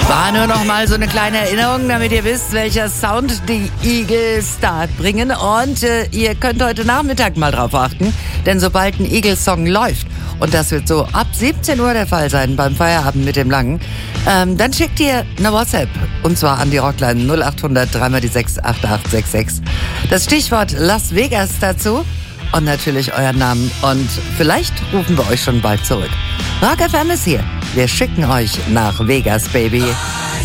War nur noch mal so eine kleine Erinnerung, damit ihr wisst, welcher Sound die Eagles Start bringen. Und ihr könnt heute Nachmittag mal drauf achten, denn sobald ein Eagles-Song läuft, und das wird so ab 17 Uhr der Fall sein beim Feierabend mit dem Langen, dann schickt ihr eine WhatsApp, und zwar an die Rockline 0800 3x6 8866. Das Stichwort Las Vegas dazu und natürlich euren Namen, und vielleicht rufen wir euch schon bald zurück. Rock FM ist hier. Wir schicken euch nach Vegas, Baby.